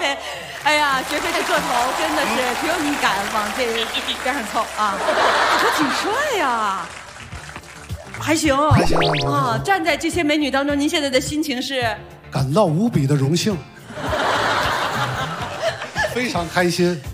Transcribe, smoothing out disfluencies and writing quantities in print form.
哎呀，学飞这个头真的是挺有你感，往这边上凑啊！他挺帅呀，还行啊！站在这些美女当中，您现在的心情是？ 感到无比的荣幸，非常开心。